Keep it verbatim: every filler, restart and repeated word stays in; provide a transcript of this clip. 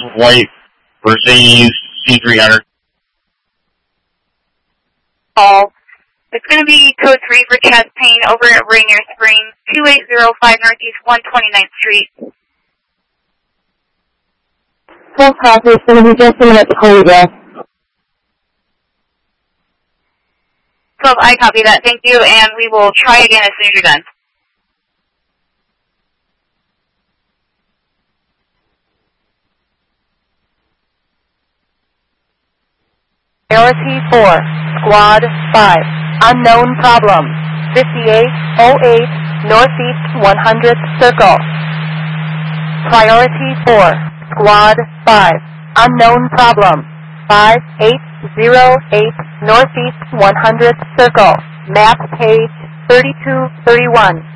white Mercedes C three hundred. Call. It's going to be code three for chest pain over at Rainier Springs, two eight zero five Northeast one twenty-ninth Street. Full copy. It's going to be just a minute to call you back. twelve, I copy that. Thank you, and we will try again as soon as you're done. Priority four, Squad five, unknown problem, fifty-eight oh eight Northeast one hundredth Circle. Priority four, Squad five, unknown problem, five eight zero eight Northeast one hundredth Circle, map page thirty-two thirty-one.